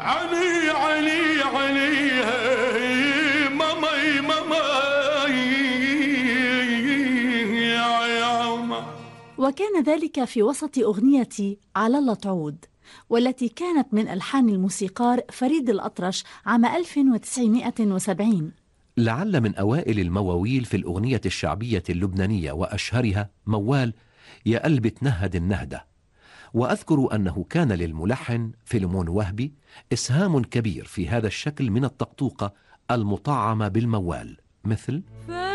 علي علي علي مامي مامي يا ماما. وكان ذلك في وسط أغنية على الله تعود، والتي كانت من ألحان الموسيقار فريد الأطرش عام 1970. لعل من أوائل المواويل في الأغنية الشعبية اللبنانية وأشهرها موال يا قلبي تنهد النهدة. وأذكر أنه كان للملحن فيلمون وهبي إسهام كبير في هذا الشكل من الطقطوقة المطعمة بالموال، مثل